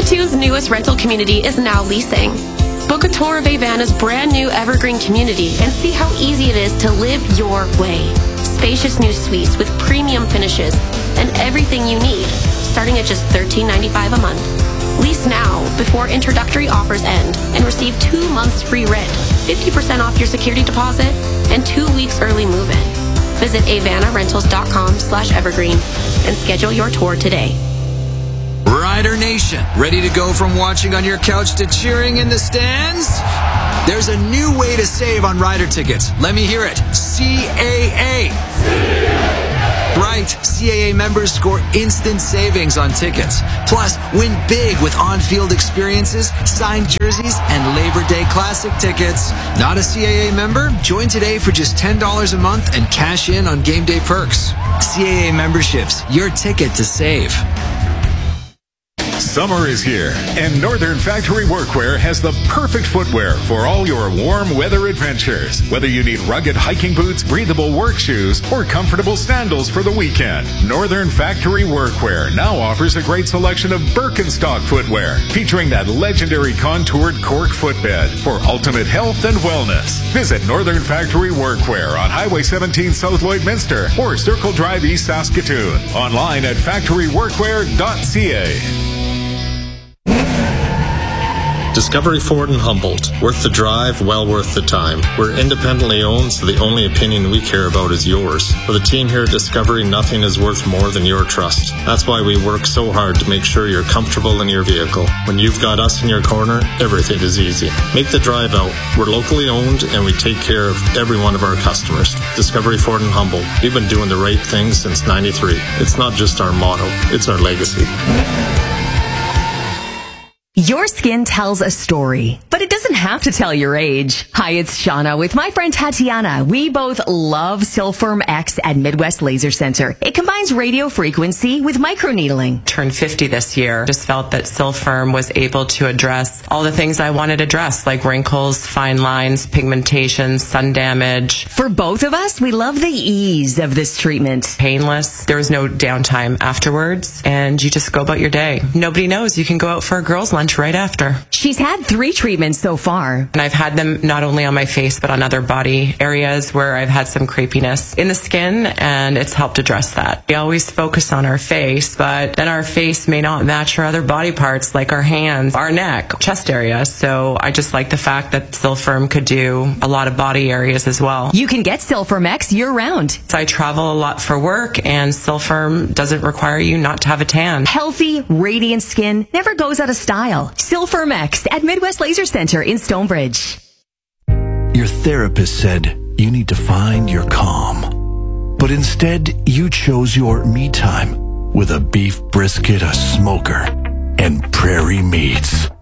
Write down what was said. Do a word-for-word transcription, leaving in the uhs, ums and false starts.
Saskatoon's newest rental community is now leasing. Book a tour of Avana's brand new evergreen community and see how easy it is to live your way. Spacious new suites with premium finishes and everything you need, starting at just thirteen ninety-five a month. Lease now before introductory offers end and receive two months free rent, fifty percent off your security deposit, and two weeks early move-in. Visit avanarentals.com slash evergreen and schedule your tour today. Rider Nation, ready to go from watching on your couch to cheering in the stands? There's a new way to save on Rider tickets. Let me hear it. C A A. Right, C A A members score instant savings on tickets. Plus, win big with on-field experiences, signed jerseys, and Labor Day Classic tickets. Not a C A A member? Join today for just ten dollars a month and cash in on game day perks. C A A memberships, your ticket to save. Summer is here, and Northern Factory Workwear has the perfect footwear for all your warm weather adventures. Whether you need rugged hiking boots, breathable work shoes, or comfortable sandals for the weekend, Northern Factory Workwear now offers a great selection of Birkenstock footwear, featuring that legendary contoured cork footbed for ultimate health and wellness. Visit Northern Factory Workwear on Highway seventeen South Lloydminster or Circle Drive East Saskatoon. Online at factory workwear dot c a. Discovery Ford in Humboldt. Worth the drive, well worth the time. We're independently owned, so the only opinion we care about is yours. For the team here at Discovery, nothing is worth more than your trust. That's why we work so hard to make sure you're comfortable in your vehicle. When you've got us in your corner, everything is easy. Make the drive out. We're locally owned, and we take care of every one of our customers. Discovery Ford in Humboldt. We've been doing the right thing since ninety-three. It's not just our motto, it's our legacy. Your skin tells a story, but it doesn't have to tell your age. Hi, it's Shauna with my friend Tatiana. We both love Silfirm X at Midwest Laser Center. It combines radio frequency with microneedling. Turned fifty this year. Just felt that Silfirm was able to address all the things I wanted addressed, like wrinkles, fine lines, pigmentation, sun damage. For both of us, we love the ease of this treatment. Painless. There was no downtime afterwards, and you just go about your day. Nobody knows. You can go out for a girls' lunch right after. She's had three treatments so far. And I've had them not only on my face, but on other body areas where I've had some crepiness in the skin, and it's helped address that. We always focus on our face, but then our face may not match our other body parts, like our hands, our neck, chest area. So I just like the fact that Silfirm could do a lot of body areas as well. You can get Silfirm X year-round. So I travel a lot for work, and Silfirm doesn't require you not to have a tan. Healthy, radiant skin never goes out of style. Silfirm X at Midwest Laser Center in Stonebridge. Your therapist said you need to find your calm. But instead, you chose your me time with a beef brisket, a smoker, and prairie meats.